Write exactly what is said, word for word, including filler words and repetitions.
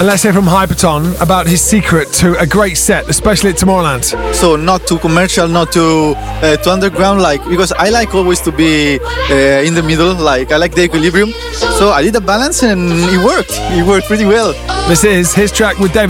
And let's hear from Hyperton about his secret to a great set, especially at Tomorrowland. So not too commercial, not too uh, too underground, like, because I like always to be uh, in the middle, like I like the equilibrium. So I did a balance and it worked. It worked pretty well. This is his track with David